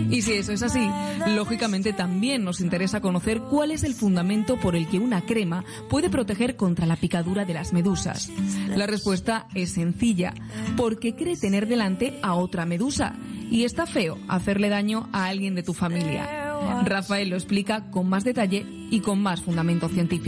Y si eso es así, lógicamente también nos interesa conocer cuál es el fundamento por el que una crema puede proteger contra la picadura de las medusas. La respuesta es sencilla, porque cree tener delante a otra medusa y está feo hacerle daño a alguien de tu familia. Rafael lo explica con más detalle y con más fundamento científico.